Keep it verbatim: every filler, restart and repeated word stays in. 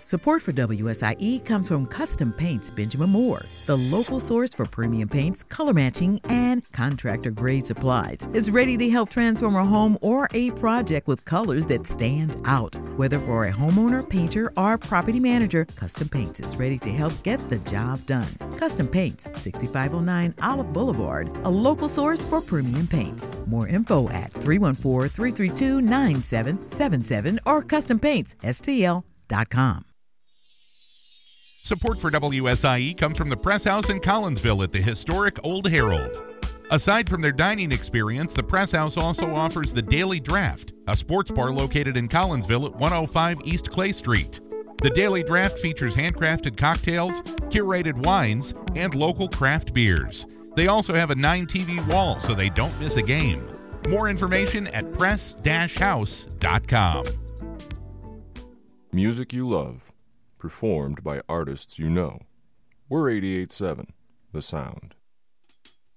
Support for W S I E comes from Custom Paints Benjamin Moore, the local source for premium paints, color matching, and contractor-grade supplies. Is ready to help transform a home or a project with colors that stand out. Whether for a homeowner, painter, or property manager, Custom Paints is ready to help get the job done. Custom Paints, sixty-five oh nine Olive Boulevard, a local source for premium paints. More info at three one four, three three two, nine seven seven seven or custom paints s t l dot com. Support for W S I E comes from the Press House in Collinsville at the historic Old Herald. Aside from their dining experience, the Press House also offers the Daily Draft, a sports bar located in Collinsville at one oh five East Clay Street. The Daily Draft features handcrafted cocktails, curated wines, and local craft beers. They also have a nine T V wall so they don't miss a game. More information at press dash house dot com. Music you love, performed by artists you know. We're eighty-eight point seven, The Sound.